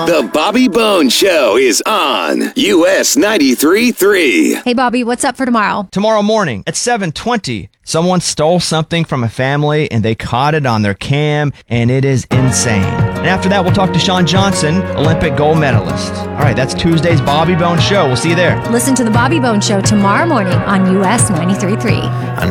The Bobby Bones Show is on US 93.3. Hey, Bobby, what's up for tomorrow? Tomorrow morning at 7:20, someone stole something from a family and they caught it on their cam, and it is insane. And after that, we'll talk to Shawn Johnson, Olympic gold medalist. All right, that's Tuesday's Bobby Bones Show. We'll see you there. Listen to The Bobby Bones Show tomorrow morning on US 93.3.